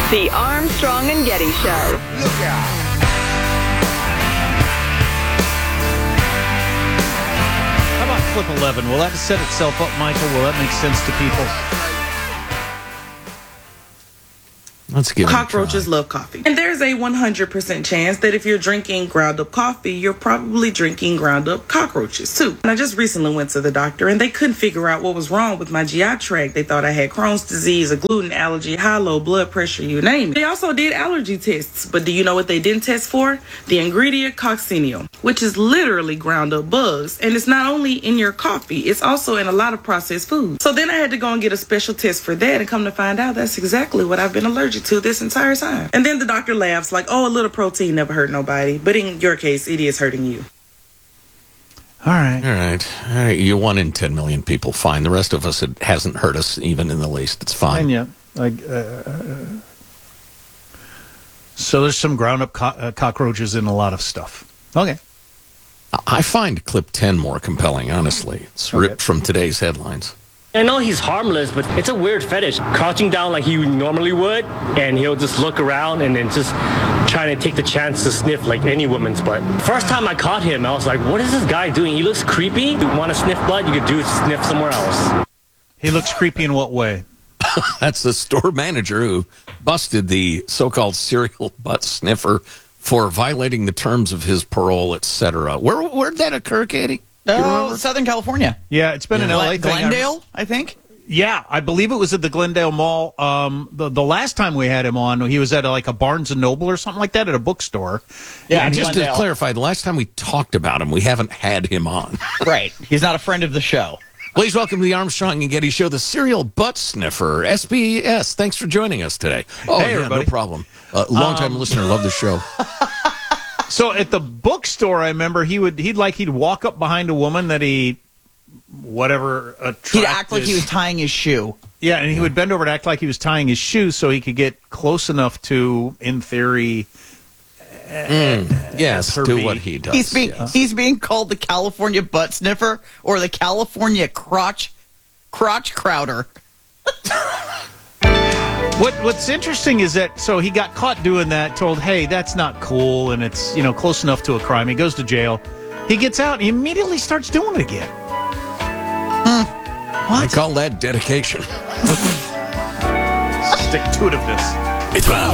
The Armstrong and Getty Show. Look out. How about clip 11? Will that set itself up, Michael? Will that make sense to people? Let's give Cockroaches love coffee. And there's a 100% chance that if you're drinking ground up coffee, you're probably drinking ground up cockroaches too. And I just recently went to the doctor and they couldn't figure out what was wrong with my GI tract. They thought I had Crohn's disease, a gluten allergy, high, low blood pressure, you name it. They also did allergy tests, but do you know what they didn't test for? The ingredient coccineal, which is literally ground up bugs. And it's not only in your coffee, it's also in a lot of processed foods. So then I had to go and get a special test for that and come to find out that's exactly what I've been allergic to this entire time. And then the doctor laughs like, oh, a little protein never hurt nobody. But in your case, it is hurting you. All right. All right. You're 1 in 10 million people. Fine. The rest of us, it hasn't hurt us even in the least. It's fine. And so there's some ground up cockroaches in a lot of stuff. Okay. I find clip 10 more compelling, honestly. It's ripped from today's headlines. I know he's harmless, but it's a weird fetish. Crouching down like he normally would, and he'll just look around and then just trying to take the chance to sniff like any woman's butt. First time I caught him, I was like, what is this guy doing? He looks creepy. You want to sniff blood? You could do sniff somewhere else. He looks creepy in what way? That's the store manager who busted the so-called serial butt sniffer for violating the terms of his parole, etc. Where'd that occur, Katie? Oh, Southern California. Yeah, it's been an LA thing. Glendale, I think. Yeah, I believe it was at the Glendale Mall. The last time we had him on, he was at like a Barnes & Noble or something like that at a bookstore. Yeah, and just to clarify, the last time we talked about him, we haven't had him on. Right. He's not a friend of the show. Please welcome to the Armstrong and Getty Show, the serial butt sniffer, SBS. Thanks for joining us today. Oh, hey, yeah, everybody. No problem. Long-time listener, love the show. So at the bookstore, I remember he'd walk up behind a woman that he'd act like he was tying his shoe. Yeah, and he would bend over and act like he was tying his shoe so he could get close enough to, in theory, yes, do what he does. He's being called the California butt sniffer or the California crotch crowder. What's interesting is that, so he got caught doing that, told, hey, that's not cool, and it's, close enough to a crime. He goes to jail. He gets out, and he immediately starts doing it again. What? I call that dedication. Stick-to-itiveness. It's now